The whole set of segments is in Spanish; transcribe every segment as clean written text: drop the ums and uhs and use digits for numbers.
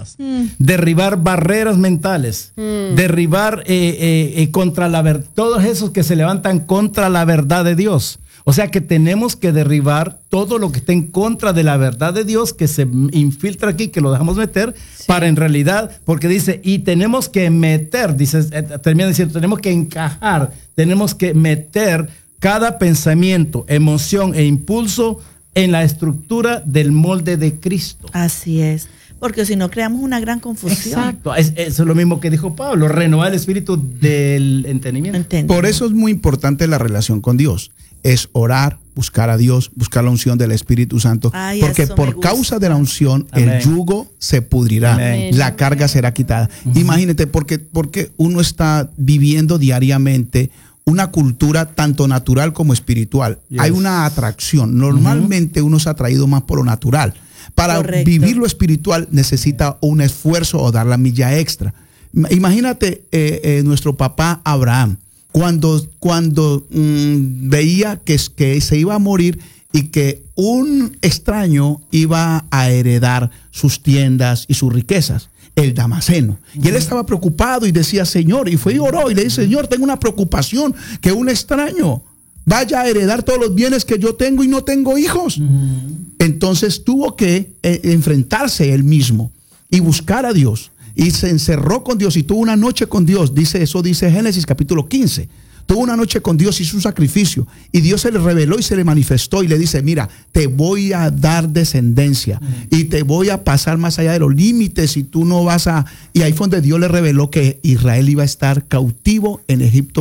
paradigmas, derribar barreras mentales, derribar contra la verdad, todos esos que se levantan contra la verdad de Dios. O sea que tenemos que derribar todo lo que está en contra de la verdad de Dios, que se infiltra aquí, que lo dejamos meter, para en realidad, porque dice, y tenemos que meter, dice, termina diciendo, tenemos que encajar, tenemos que meter cada pensamiento, emoción e impulso en la estructura del molde de Cristo. Así es, porque si no creamos una gran confusión. Exacto, eso es lo mismo que dijo Pablo, renovar el espíritu del entendimiento. Por eso es muy importante la relación con Dios. Es orar, buscar a Dios, buscar la unción del Espíritu Santo. Ay, porque por causa de la unción, Amén, el yugo se pudrirá, amén, la carga será quitada. Imagínate, porque uno está viviendo diariamente una cultura tanto natural como espiritual. Hay una atracción. Normalmente uno se ha atraído más por lo natural. Para vivir lo espiritual necesita un esfuerzo o dar la milla extra. Imagínate nuestro papá Abraham. Cuando veía que se iba a morir y que un extraño iba a heredar sus tiendas y sus riquezas, el Damaseno. Y él estaba preocupado y decía, Señor, y fue y oró y le dice, Señor, tengo una preocupación, que un extraño vaya a heredar todos los bienes que yo tengo y no tengo hijos. Entonces tuvo que enfrentarse él mismo y buscar a Dios. Y se encerró con Dios y tuvo una noche con Dios. Dice Génesis capítulo 15. Tuvo una noche con Dios, hizo un sacrificio. Y Dios se le reveló y se le manifestó y le dice, mira, te voy a dar descendencia y te voy a pasar más allá de los límites y tú no vas a... Y ahí fue donde Dios le reveló que Israel iba a estar cautivo en Egipto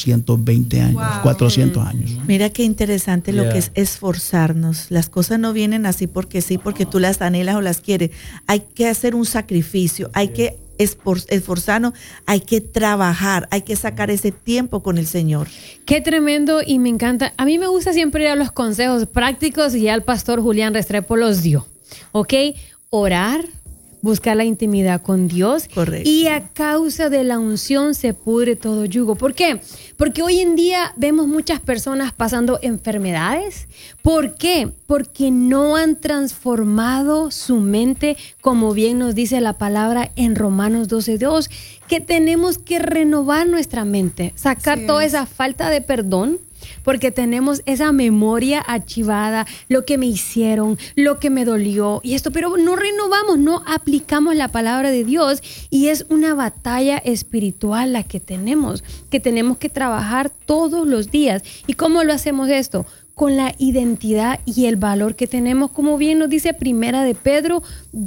420 años, 400 años. Mira qué interesante lo que es esforzarnos. Las cosas no vienen así porque sí, porque tú las anhelas o las quieres. Hay que hacer un sacrificio, hay que esforzarnos, hay que trabajar, hay que sacar ese tiempo con el Señor. Qué tremendo y me encanta. A mí me gusta siempre dar los consejos prácticos y ya el pastor Julián Restrepo los dio. ¿Ok? Orar, buscar la intimidad con Dios. Correcto. Y a causa de la unción se pudre todo yugo. ¿Por qué? Porque hoy en día vemos muchas personas pasando enfermedades. ¿Por qué? Porque no han transformado su mente, como bien nos dice la palabra en Romanos 12:2, que tenemos que renovar nuestra mente, sacar toda esa falta de perdón, porque tenemos esa memoria archivada, lo que me hicieron, lo que me dolió y esto, pero no renovamos, no aplicamos la palabra de Dios y es una batalla espiritual la que tenemos que trabajar todos los días. ¿Y cómo lo hacemos esto? Con la identidad y el valor que tenemos, como bien nos dice Primera de Pedro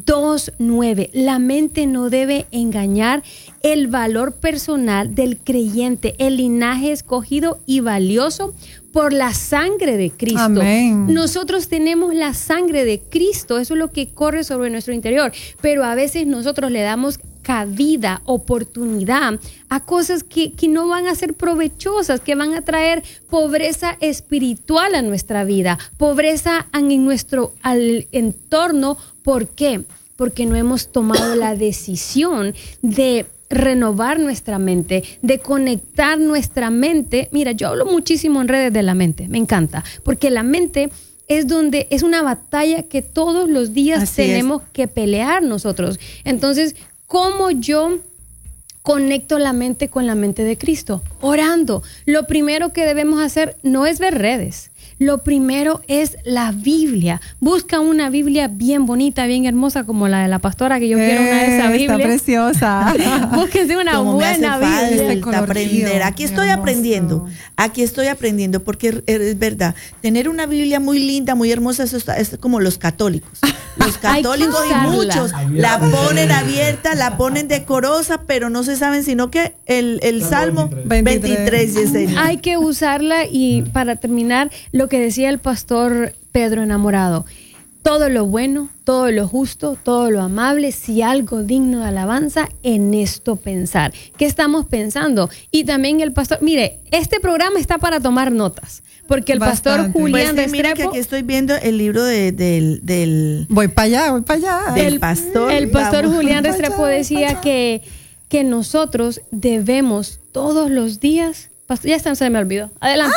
2:9. La mente no debe engañar el valor personal del creyente, el linaje escogido y valioso por la sangre de Cristo. Amén. Nosotros tenemos la sangre de Cristo, eso es lo que corre sobre nuestro interior, pero a veces nosotros le damos cabida, oportunidad a cosas que no van a ser provechosas, que van a traer pobreza espiritual a nuestra vida, pobreza en nuestro entorno. ¿Por qué? Porque no hemos tomado la decisión de renovar nuestra mente, de conectar nuestra mente. Mira, yo hablo muchísimo en redes de la mente, me encanta, porque la mente es una batalla que todos los días tenemos que pelear nosotros. Entonces, ¿cómo yo conecto la mente con la mente de Cristo? Orando. Lo primero que debemos hacer no es ver redes. Lo primero es la Biblia. Busca una Biblia bien bonita, bien hermosa, como la de la pastora, que yo quiero una de esas Biblias. Está preciosa. Búsquense una buena Biblia. Aprender. Aquí estoy aprendiendo, porque es verdad. Tener una Biblia muy linda, muy hermosa, eso es como los católicos. Los católicos y muchos la ponen abierta, la ponen decorosa, pero no se saben sino que el Salmo 23 dice. Hay que usarla. Y para terminar, lo que decía el pastor Pedro Enamorado: todo lo bueno, todo lo justo, todo lo amable, si algo digno de alabanza, en esto pensar. ¿Qué estamos pensando? Y también el pastor, mire, este programa está para tomar notas, porque el pastor Julián Restrepo, mira que aquí estoy viendo el libro del voy para allá. Del pastor. El pastor Julián Restrepo decía que nosotros debemos todos los días... Ya se me olvidó. Adelante,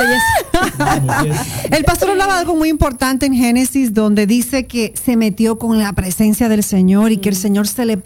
Jess. El pastor hablaba de algo muy importante en Génesis, donde dice que se metió con la presencia del Señor y que el Señor se le